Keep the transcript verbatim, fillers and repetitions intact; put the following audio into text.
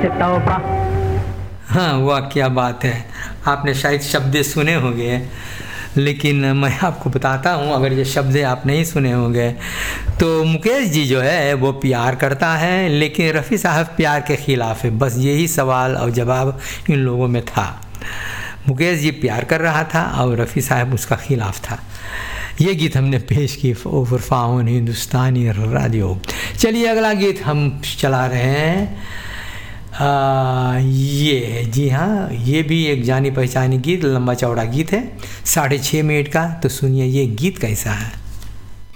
से तौबा। हाँ, वाह क्या बात है। आपने शायद शब्द सुने होंगे, लेकिन मैं आपको बताता हूँ, अगर ये शब्द आप नहीं सुने होंगे तो मुकेश जी जो है वो प्यार करता है, लेकिन रफ़ी साहब प्यार के ख़िलाफ़ है। बस यही सवाल और जवाब इन लोगों में था। मुकेश जी प्यार कर रहा था और रफ़ी साहब उसका ख़िलाफ़ था। ये गीत हमने पेश की ओवर फाउन हिंदुस्तानी रेडियो। चलिए अगला गीत हम चला रहे हैं। आ, ये है, जी हाँ, ये भी एक जानी पहचानी गीत, लंबा चौड़ा गीत है, साढ़े छः मिनट का। तो सुनिए ये गीत कैसा है।